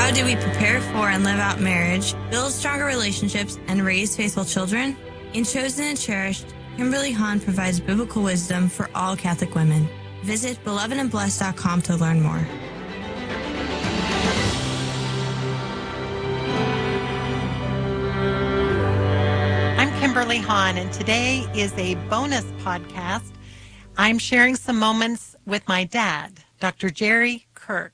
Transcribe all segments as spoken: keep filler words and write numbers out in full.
How do we prepare for and live out marriage, build stronger relationships, and raise faithful children? In Chosen and Cherished, Kimberly Hahn provides biblical wisdom for all Catholic women. Visit beloved and blessed dot com to learn more. I'm Kimberly Hahn, and today is a bonus podcast. I'm sharing some moments with my dad, Doctor Jerry Kirk.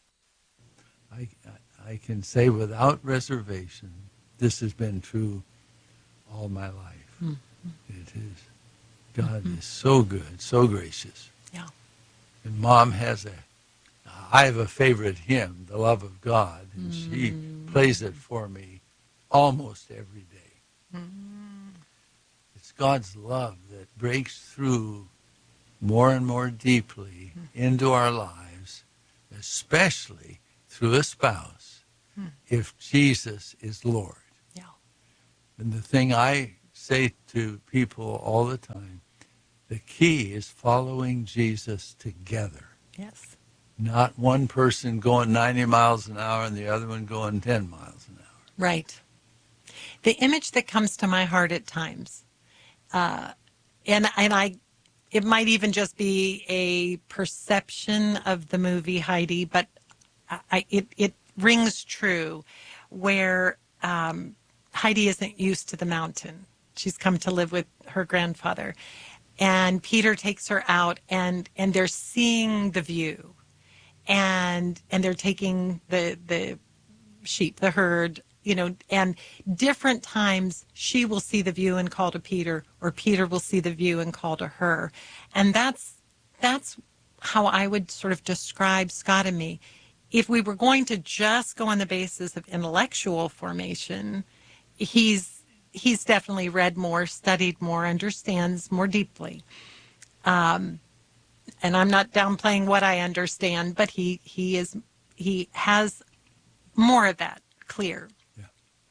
I, I can say without reservation, this has been true all my life. Mm-hmm. It is. God mm-hmm. is so good, so gracious. Yeah. And Mom has a, I have a favorite hymn, The Love of God, and mm-hmm. she plays it for me almost every day. Mm-hmm. It's God's love that breaks through more and more deeply mm-hmm. into our lives, especially through a spouse, hmm. if Jesus is Lord. Yeah. And the thing I say to people all the time, the key is following Jesus together. Yes. Not one person going ninety miles an hour and the other one going ten miles an hour. Right. The image that comes to my heart at times, uh, and and I, it might even just be a perception of the movie Heidi, but I, it, it rings true where um, Heidi isn't used to the mountain. She's come to live with her grandfather. And Peter takes her out, and, and they're seeing the view. And and they're taking the the sheep, the herd, you know, and different times she will see the view and call to Peter, or Peter will see the view and call to her. And that's that's how I would sort of describe Scott and me. If we were going to just go on the basis of intellectual formation, he's he's definitely read more, studied more, understands more deeply. Um, and I'm not downplaying what I understand, but he he is he has more of that clear. Yeah.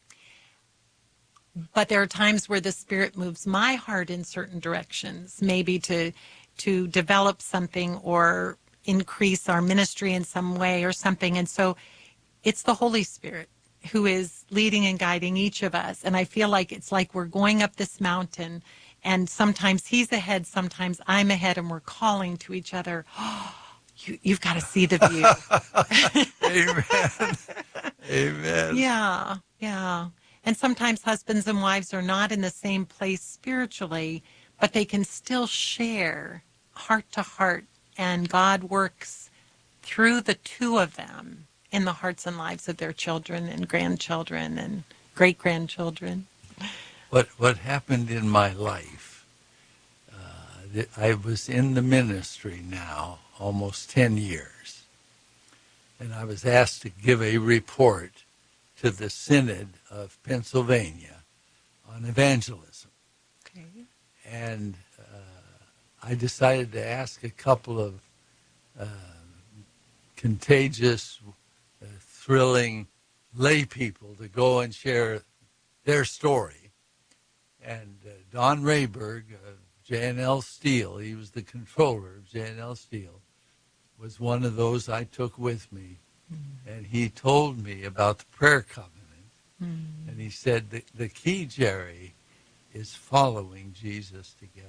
But there are times where the Spirit moves my heart in certain directions, maybe to to develop something or increase our ministry in some way or something. And so it's the Holy Spirit who is leading and guiding each of us. And I feel like it's like we're going up this mountain, and sometimes he's ahead, sometimes I'm ahead, and we're calling to each other, oh, you, you've got to see the view. Amen. Amen. Yeah, yeah. And sometimes husbands and wives are not in the same place spiritually, but they can still share heart to heart. And God works through the two of them in the hearts and lives of their children and grandchildren and great-grandchildren. What what happened in my life, uh, I was in the ministry now almost ten years. And I was asked to give a report to the Synod of Pennsylvania on evangelism. Okay. And I decided to ask a couple of uh, contagious, uh, thrilling lay people to go and share their story. And uh, Don Rayberg of J and L Steel, he was the controller of J and L Steel, was one of those I took with me. Mm-hmm. And he told me about the prayer covenant. Mm-hmm. And he said, the, the key, Jerry, is following Jesus together.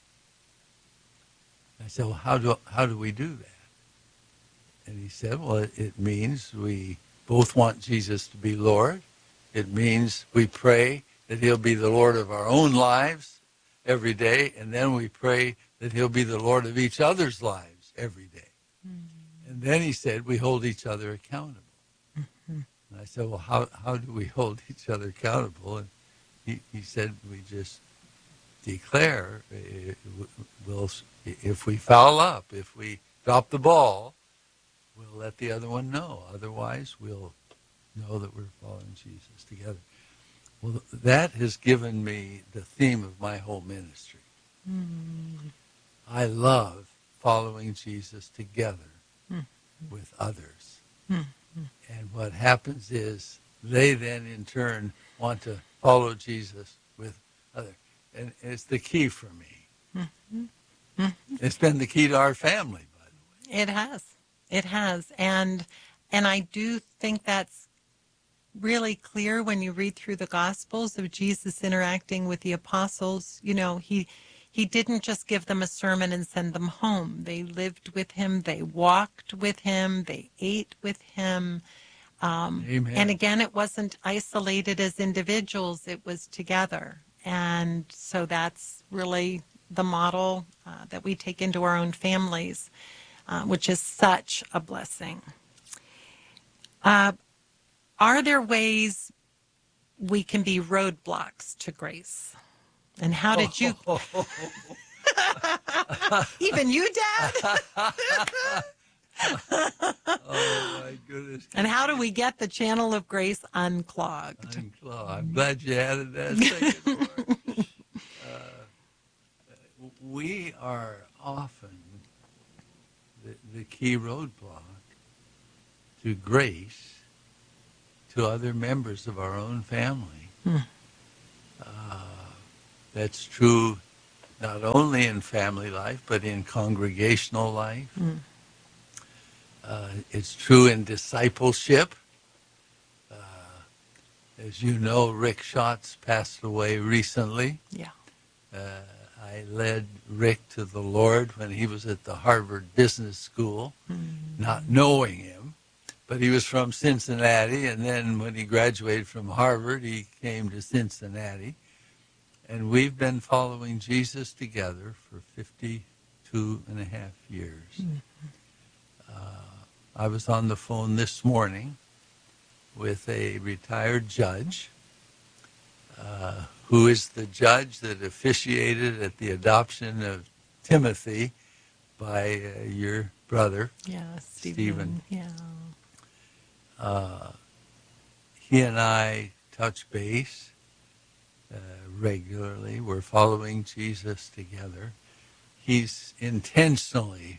I said, well, how do, how do we do that? And he said, well, it, it means we both want Jesus to be Lord. It means we pray that he'll be the Lord of our own lives every day, and then we pray that he'll be the Lord of each other's lives every day. Mm-hmm. And then he said, we hold each other accountable. Mm-hmm. And I said, well, how, how do we hold each other accountable? And he, he said, we just declare, we'll, if we foul up, if we drop the ball, we'll let the other one know. Otherwise, we'll know that we're following Jesus together. Well, that has given me the theme of my whole ministry. Mm. I love following Jesus together mm. with others. Mm. And what happens is they then, in turn, want to follow Jesus with others. And it's the key for me. Mm-hmm. Mm-hmm. It's been the key to our family, by the way. It has. It has. And And I do think that's really clear when you read through the Gospels of Jesus interacting with the apostles. You know, he he didn't just give them a sermon and send them home. They lived with him. They walked with him. They ate with him. Um, Amen. and again, it wasn't isolated as individuals. It was together. And so that's really the model uh, that we take into our own families, uh, which is such a blessing. Uh, are there ways we can be roadblocks to grace? And how did you... Even you, Dad? Oh, my goodness. And how do we get the channel of grace unclogged? Unclogged. I'm glad you added that second part. Uh, we are often the, the key roadblock to grace to other members of our own family. Hmm. Uh, that's true not only in family life, but in congregational life. Hmm. Uh, it's true in discipleship. Uh, as you know, Rick Schatz passed away recently. Yeah. Uh, I led Rick to the Lord when he was at the Harvard Business School, mm-hmm. not knowing him. But he was from Cincinnati, and then when he graduated from Harvard, he came to Cincinnati. And we've been following Jesus together for fifty-two and a half years. Mm-hmm. Uh, I was on the phone this morning with a retired judge uh, who is the judge that officiated at the adoption of Timothy by uh, your brother, yeah, Stephen. Stephen. Yeah. Uh, he and I touch base uh, regularly. We're following Jesus together. He's intentionally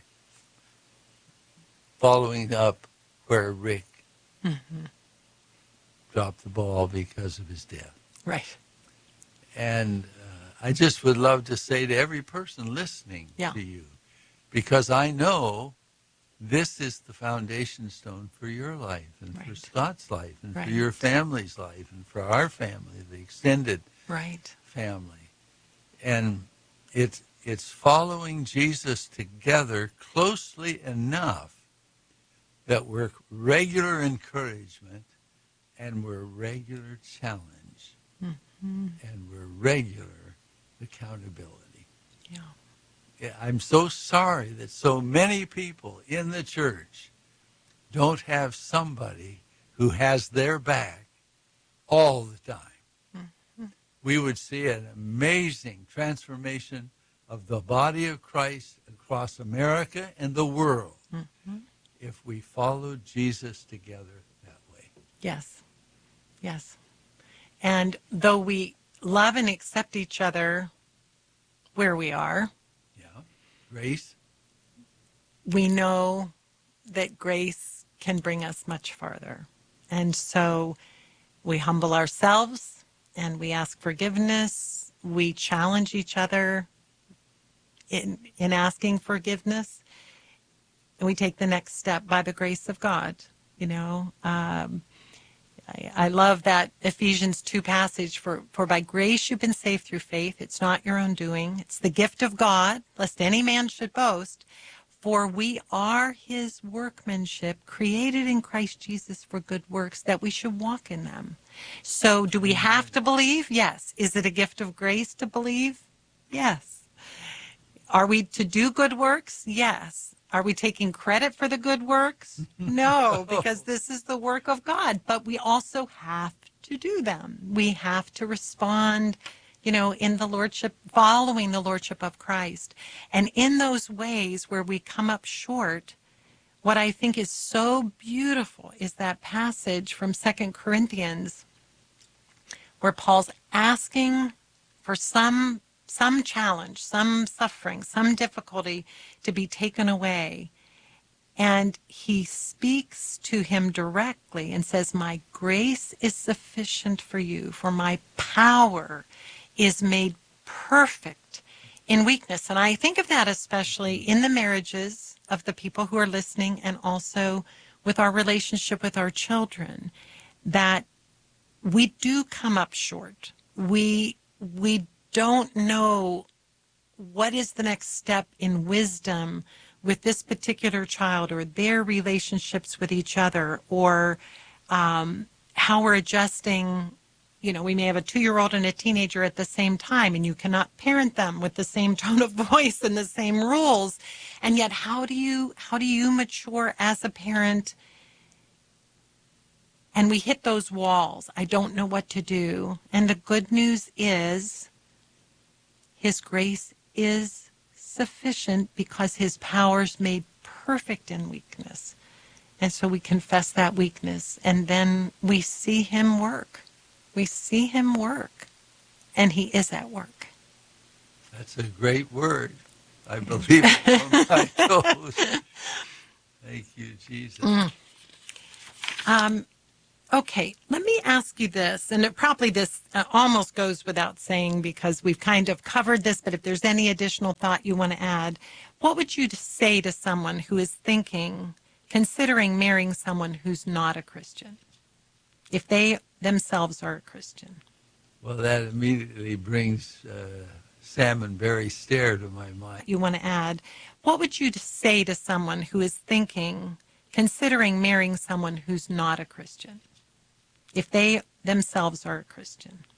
following up where Rick mm-hmm. dropped the ball because of his death. Right. And uh, I just would love to say to every person listening yeah. to you, because I know this is the foundation stone for your life and right. for Scott's life and right. for your family's life and for our family, the extended right. family. And it's, it's following Jesus together closely enough that we're regular encouragement and we're regular challenge mm-hmm. and we're regular accountability. Yeah. I'm so sorry that so many people in the church don't have somebody who has their back all the time. Mm-hmm. We would see an amazing transformation of the body of Christ across America and the world mm-hmm. if we followed Jesus together that way. Yes. Yes. And though we love and accept each other where we are, grace, we know that grace can bring us much farther. And so we humble ourselves and we ask forgiveness. We challenge each other in, in asking forgiveness. And we take the next step by the grace of God. You know, um, I, I love that Ephesians two passage, for, for by grace you've been saved through faith. It's not your own doing. It's the gift of God, lest any man should boast. For we are his workmanship, created in Christ Jesus for good works, that we should walk in them. So do we have to believe? Yes. Is it a gift of grace to believe? Yes. Are we to do good works? Yes. Are we taking credit for the good works? No, because this is the work of God. But we also have to do them. We have to respond, you know, in the Lordship, following the Lordship of Christ. And in those ways where we come up short, what I think is so beautiful is that passage from Second Corinthians where Paul's asking for some some challenge, some suffering, some difficulty to be taken away. And he speaks to him directly and says, my grace is sufficient for you, for my power is made perfect in weakness. And I think of that especially in the marriages of the people who are listening and also with our relationship with our children, that we do come up short. We we don't know what is the next step in wisdom with this particular child, or their relationships with each other, or um, how we're adjusting. You know, we may have a two-year-old and a teenager at the same time, and you cannot parent them with the same tone of voice and the same rules. And yet, how do you how do you mature as a parent? And we hit those walls. I don't know what to do. And the good news is, His grace is sufficient, because His power is made perfect in weakness. And so we confess that weakness, and then we see Him work. We see Him work, and He is at work. That's a great word. I believe it from my toes. Thank you, Jesus. Mm. Um, okay, let me ask you this, and it probably this uh, almost goes without saying because we've kind of covered this, but if there's any additional thought you want to add, what would you say to someone who is thinking, considering marrying someone who's not a Christian, if they themselves are a Christian? Well, that immediately brings uh, Sam and Barry Stair to my mind. You want to add, what would you say to someone who is thinking, considering marrying someone who's not a Christian, if they themselves are a Christian?